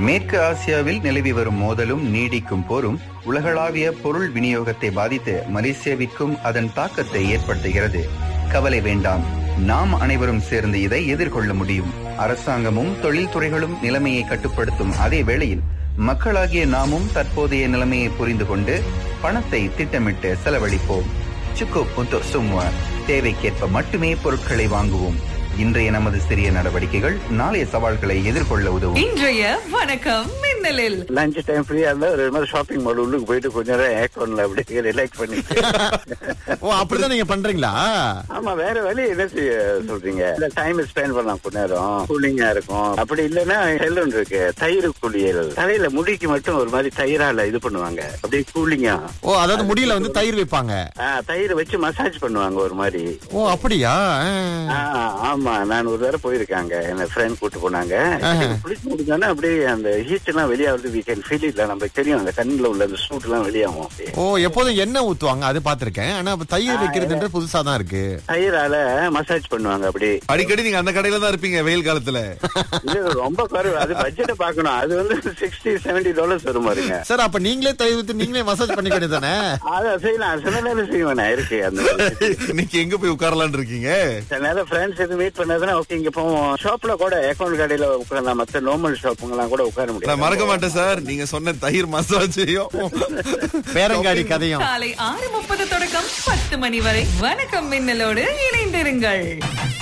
மேற்கு ஆசியாவில் நிலவி வரும் மோதலும் நீடிக்கும் போரும் உலகளாவிய பொருள் விநியோகத்தை பாதித்து மலேசியாவிற்கும் அதன் தாக்கத்தை ஏற்படுத்துகிறது. கவலை வேண்டாம், நாம் அனைவரும் சேர்ந்து இதை எதிர்கொள்ள முடியும். அரசாங்கமும் தொழில்துறைகளும் நிலைமையை கட்டுப்படுத்தும் அதே வேளையில் மக்களாகிய நாமும் தற்போதைய நிலைமையை புரிந்து கொண்டு பணத்தை திட்டமிட்டு செலவழிப்போம். சுக்குப் untuk semua. தேவைக்கேற்ப மட்டுமே பொருட்களை வாங்குவோம். இன்றைய நமது சிறிய நடவடிக்கைகள் நாளைய சவால்களை எதிர்கொள்ள உதவும். இன்றைய வணக்கம் மின்னலில் லஞ்ச் டைம் ஃப்ரீயா இருந்தா ஒரு மாதிரி ஷாப்பிங் மால் உள்ளுக்கு போயிட்டு கொஞ்ச நேரம் ஏக்கோன்ல அப்படியே ரிலாக்ஸ் பண்ணி. ஓ, அப்படிதான் நீங்க பண்றீங்களா? ஆமா, வேற வழி என்ன செய்ய சொல்றீங்க? இல்ல டைம் ஸ்பெண்ட் பண்ணலாம், கொஞ்ச நேரம் கூலிங்கா இருக்கும். அப்படி இல்லன்னா ஹெல்லன் இருக்கு, தயிர் குளியல். தலையில முடிக்கு மட்டும் ஒரு மாதிரி தயிரால இது பண்ணுவாங்க, அப்படியே கூலிங்கா. ஓ, அதாவது முடியல வந்து தயிர் வைப்பாங்க. தயிர் வச்சு மசாஜ் பண்ணுவாங்க ஒரு மாதிரி. ஓ, அப்படியா? ஆமா, நான் ஒரு தடவை போயிருக்காங்க, என்ன ஃப்ரெண்ட் கூட்டு போனாங்க. குளிச்சு முடிஞ்சோன்னா அப்படியே அந்த ஹீட் எல்லாம் வெளியாவது we can feel it. நமக்கு தெரியும் அந்த கண்ணுல உள்ள அந்த சூட் எல்லாம் வெளியாகும். ஓ, எப்போதும் எண்ணெய் ஊத்துவாங்க, அது பாத்திருக்கேன். ஆனா தயிர் வைக்கிறது புதுசா தான் இருக்கு. தயிரால மசாஜ் பண்ணுவாங்க அப்படியே. அடிக்கடி நீங்க அந்த கடையில தான் இருப்பீங்க வெயில் காலத்துல? ரொம்ப குறைவு, அது பட்ஜெட்டை பாக்கணும். அது வந்து $60-70 வரும் பாருங்க. சார், அப்ப நீங்களே தயிர் ஊத்தி நீங்களே மசாஜ் பண்ணிக்க வேண்டியதானே? அதான் செய்யலாம், சில நேரம் செய்வேன் இருக்கு. அந்த இன்னைக்கு எங்க போய் உட்காரலான்னு இருக்கீங்க? சில நேரம் ஃப்ரெண்ட்ஸ் எதுவும் மீட் பண்ணதுன்னா ஓகே இங்க போவோம். ஷாப்ல கூட அக்கௌண்ட் கடையில உட்காரலாம், மத்த நார்மல் ஷாப்புங்கெல்லாம் கூட உட்கார முடியும். நான் மறக்க மாட்டேன் சார், நீங்க சொன்ன தயிர் மசாஜையும் பேரங்காடி கதையும். காலை 6:30 தொடக்கம் 10 மணி வரை வணக்கம் மின்னலோடு இணைந்திருங்கள்.